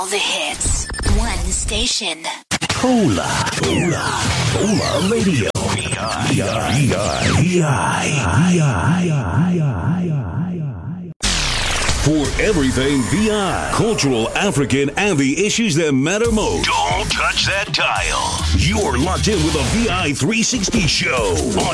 All the hits. One station. Hola Radio. For everything VI, cultural, African, and the issues that matter most. Don't touch that dial. You're locked in with the VI 360 show on